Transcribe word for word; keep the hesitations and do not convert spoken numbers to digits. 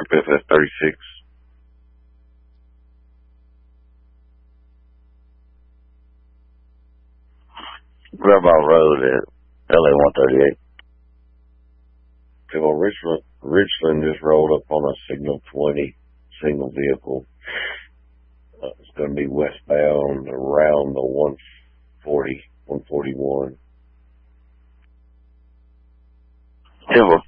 Trip F F thirty-six. Grandma Road at L A one thirty-eight. Okay, well, Richland, Richland just rolled up on a Signal twenty single vehicle. Uh, it's going to be westbound around the one forty, one forty-one. Yeah, well,